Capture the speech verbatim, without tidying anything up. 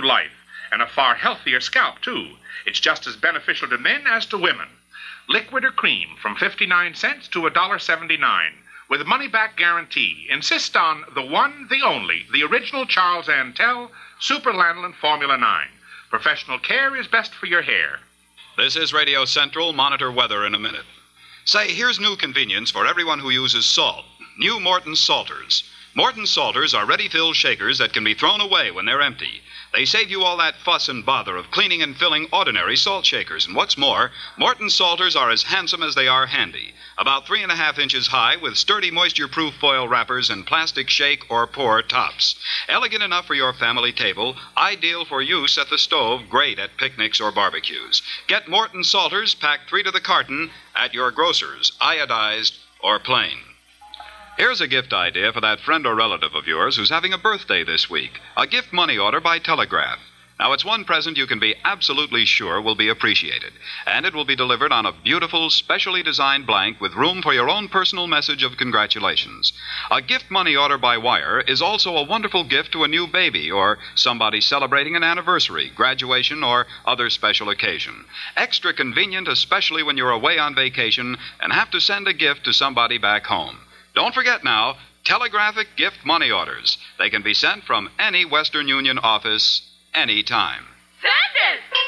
life and a far healthier scalp, too. It's just as beneficial to men as to women. Liquid or cream from fifty-nine cents to one dollar seventy-nine with money-back guarantee. Insist on the one, the only, the original Charles Antel Super Lanolin Formula nine. Professional care is best for your hair. This is Radio Central. Monitor weather in a minute. Say, here's new convenience for everyone who uses salt. New Morton Salters. Morton Salters are ready-filled shakers that can be thrown away when they're empty. They save you all that fuss and bother of cleaning and filling ordinary salt shakers. And what's more, Morton Salters are as handsome as they are handy. About three and a half inches high with sturdy moisture-proof foil wrappers and plastic shake or pour tops. Elegant enough for your family table, ideal for use at the stove, great at picnics or barbecues. Get Morton Salters packed three to the carton at your grocer's, iodized or plain. Here's a gift idea for that friend or relative of yours who's having a birthday this week. A gift money order by telegraph. Now, it's one present you can be absolutely sure will be appreciated. And it will be delivered on a beautiful, specially designed blank with room for your own personal message of congratulations. A gift money order by wire is also a wonderful gift to a new baby or somebody celebrating an anniversary, graduation, or other special occasion. Extra convenient, especially when you're away on vacation and have to send a gift to somebody back home. Don't forget now, telegraphic gift money orders. They can be sent from any Western Union office anytime. Send it!